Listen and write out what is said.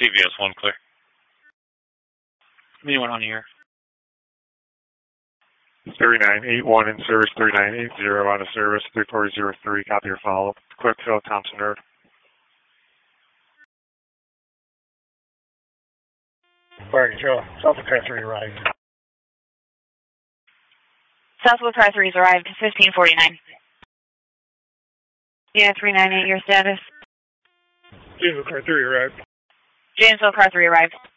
CVS 1 clear. Anyone on here? 3981 in service, 3980 out of service, 3403, copy your follow-up. Quick fill, Thompson Road. Bargain Joe, Southwood Car 3 arrived. Southwood Car 3's arrived, 1549. Yeah, 398, your status. Janesville Car 3 arrived. Janesville Car 3 arrived.